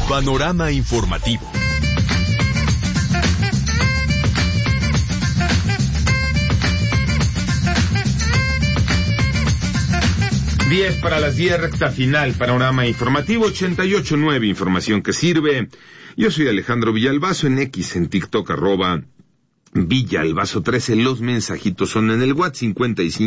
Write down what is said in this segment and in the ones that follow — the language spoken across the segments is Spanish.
Panorama informativo. Diez para las 10, recta final, Panorama informativo 88.9, información que sirve. Yo soy Alejandro Villalbazo, en X, en TikTok, @Villalbazo13. Los mensajitos son en el WhatsApp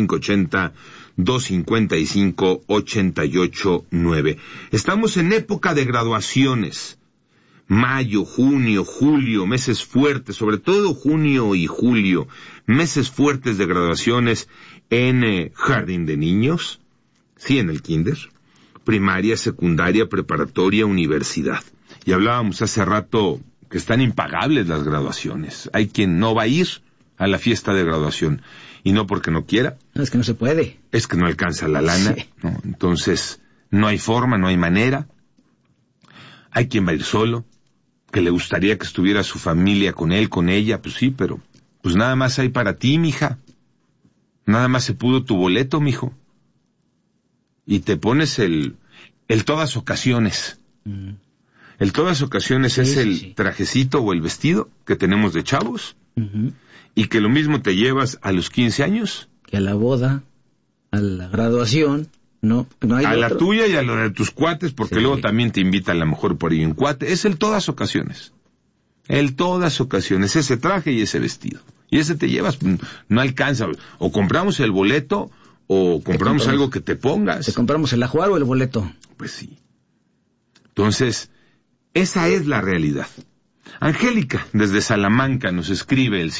5580-255-889. Estamos en época de graduaciones. Mayo, junio, julio, meses fuertes, sobre todo junio y julio, meses fuertes de graduaciones en jardín de niños, sí, en el kinder, primaria, secundaria, preparatoria, universidad. Y hablábamos hace rato que están impagables las graduaciones. Hay quien no va a ir a la fiesta de graduación, y no porque no quiera. No, es que no se puede. Es que no alcanza la lana, sí. ¿No? Entonces, no hay forma, no hay manera. Hay quien va a ir solo, que le gustaría que estuviera su familia con él, con ella, pues sí, pero pues nada más hay para ti, mija. Nada más se pudo tu boleto, mijo. Y te pones el todas ocasiones. El todas ocasiones sí, es el trajecito o el vestido que tenemos de chavos, y que lo mismo te llevas a los 15 años. Que a la boda, a la graduación, no hay a otro. La tuya y a lo de tus cuates, porque sí, luego también te invita a lo mejor por ahí un cuate. Es el todas ocasiones. El todas ocasiones, ese traje y ese vestido. Y ese te llevas, no alcanza. O compramos el boleto, o compramos algo que te pongas. ¿Te compramos el ajuar o el boleto? Pues sí. Entonces, esa es la realidad. Angélica, desde Salamanca, nos escribe el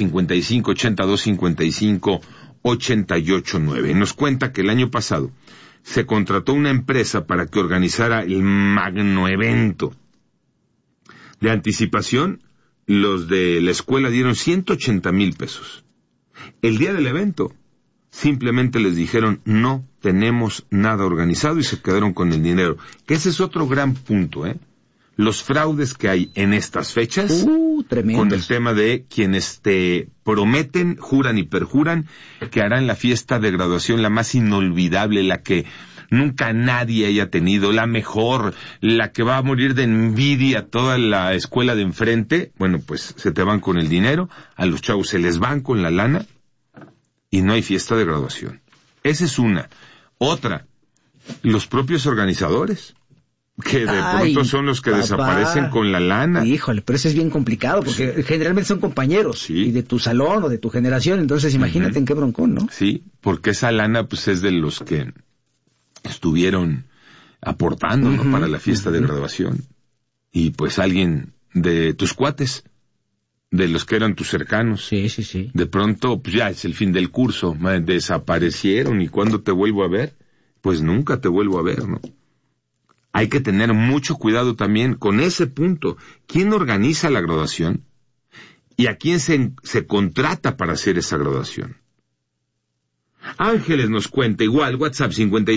5580-255-889. Nos cuenta que el año pasado se contrató una empresa para que organizara el magno evento. De anticipación, los de la escuela dieron 180,000 pesos. El día del evento, simplemente les dijeron, no tenemos nada organizado, y se quedaron con el dinero. Que ese es otro gran punto, Los fraudes que hay en estas fechas, tremendos. Con el tema de quienes te prometen, juran y perjuran que harán la fiesta de graduación la más inolvidable, la que nunca nadie haya tenido, la mejor, la que va a morir de envidia toda la escuela de enfrente. Bueno, pues se te van con el dinero, a los chavos se les van con la lana, y no hay fiesta de graduación. Esa es una. Otra, los propios organizadores, que de pronto son los que desaparecen con la lana. Híjole, pero eso es bien complicado, porque generalmente son compañeros, sí, y de tu salón o de tu generación, entonces imagínate en qué broncón, ¿no? Sí, porque esa lana pues es de los que estuvieron aportando, ¿no?, para la fiesta de graduación. Y pues alguien de tus cuates, de los que eran tus cercanos. Sí. De pronto, pues ya es el fin del curso, desaparecieron, y ¿cuándo te vuelvo a ver? Pues nunca te vuelvo a ver, ¿no? Hay que tener mucho cuidado también con ese punto. ¿Quién organiza la graduación? ¿Y a quién se contrata para hacer esa graduación? Ángeles nos cuenta, igual, WhatsApp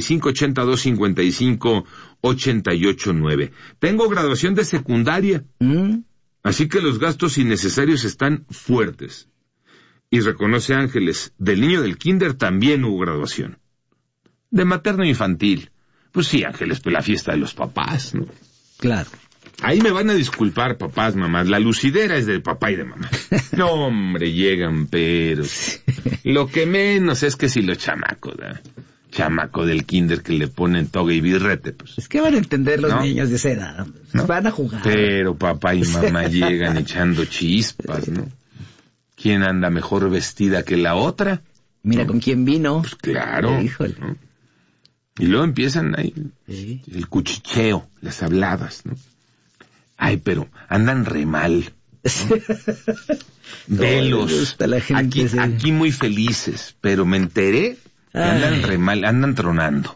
5580-255-889. Tengo graduación de secundaria, así que los gastos innecesarios están fuertes. Y reconoce Ángeles, del niño del kinder también hubo graduación. De materno infantil. Pues sí, Ángeles, pues la fiesta de los papás, ¿no? Claro. Ahí me van a disculpar, papás, mamás. La lucidera es de papá y de mamá. No, hombre, llegan, pero lo que menos es que si los chamacos, chamaco del kinder que le ponen toga y birrete, pues. Es que van a entender los niños de esa edad, ¿no? Van a jugar. Pero papá y mamá llegan echando chispas, ¿no? ¿Quién anda mejor vestida que la otra? Mira, ¿no?, con quién vino. Pues claro. Híjole. ¿No? Y luego empiezan ahí el cuchicheo, las habladas, ¿no? Ay, pero andan re mal, ¿no? Velos, aquí muy felices, pero me enteré que andan re mal, andan tronando,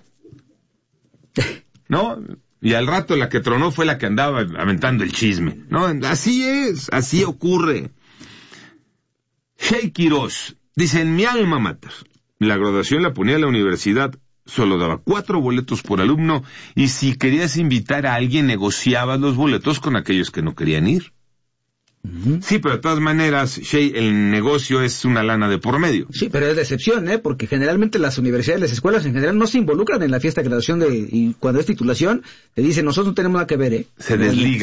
¿no? Y al rato la que tronó fue la que andaba aventando el chisme, ¿no? Así es, así ocurre. Shey Quiroz dice, en mi alma mater, la graduación la ponía a la universidad, solo daba 4 boletos por alumno, y si querías invitar a alguien, negociabas los boletos con aquellos que no querían ir. Sí, pero de todas maneras, Shey, el negocio es una lana de por medio. Sí, pero es de excepción, porque generalmente las universidades, las escuelas en general no se involucran en la fiesta de graduación y cuando es titulación, te dicen, nosotros no tenemos nada que ver, Se desliga.